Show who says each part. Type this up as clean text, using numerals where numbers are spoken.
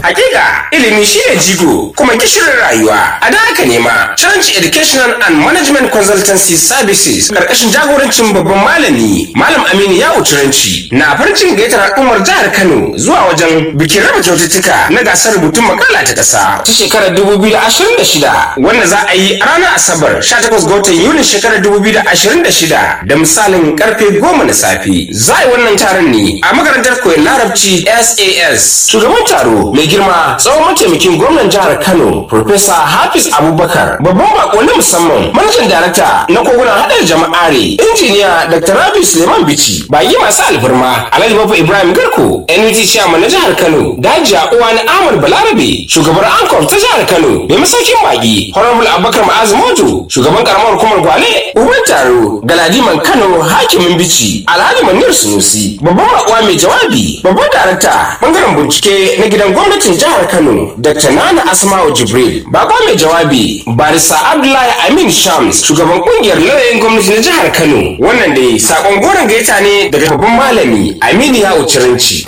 Speaker 1: Hakika ilimi shine jigo kuma gishirin rayuwa. A da haka ne ma Challenge Educational and Management Consultancy Services karkashin jagorancin babban malami Malam Aminu Yawo Turanci na farin cikin gayyatar al'ummar jihar Kano zuwa wajen bikin raba kyaututtuka na gasar rubutun makala ta ƙasa ta shekarar 2026 wanda za a yi a ranar Asabar 18 ga watan Yuni shekarar 2026 da misalin karfe 10 na safe. Za a yi wannan taron ne a makarantar koyon Larabci SAS. Shugaban taro mai girma tsawon mataimakin gwamnan jihar Kano Professor Hafiz Abubakar, babban bako na musamman manajan darakta na kogunan haɗar jama'are injiniya Dr. Rabi Suleiman Bichi, baki masu alfarma Alhaji Baffa Ibrahim Garko NUT Chairman na jihar Kano, Dajiya Uwani Ahmad Balarabe shugabar Anchor ta jihar Kano, mai masaukin baki Honorable Abubakar Ma'az Mojo shugaban karamar hukumar Gwale, uban taro Galadiman Kano Hakimin Bichi Alhaji Manir Sunusi, babban bakuwa mai jawabi babban darakta bangaren bincike na gidan gwamnatin jihar Kano Dr. Nana Asma'u Jibril, bakwa mai jawabi Barisa Abdullahi Amin Shams shugaban kungiyar lauyoyin gwamnati na jihar Kano. Wannan dai sakon goron gaita ne daga babban malami Aminu Yawo Turanci.